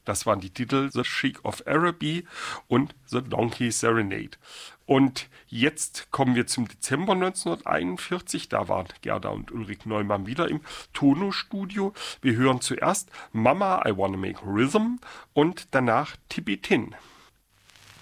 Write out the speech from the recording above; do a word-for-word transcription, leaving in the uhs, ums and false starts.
Das waren die Titel The Sheik of Araby und The Donkey Serenade. Und jetzt kommen wir zum Dezember neunzehnhunderteinundvierzig. Da waren Gerda und Ulrich Neumann wieder im Tono-Studio. Wir hören zuerst Mama, I Wanna Make Rhythm und danach Tibetin.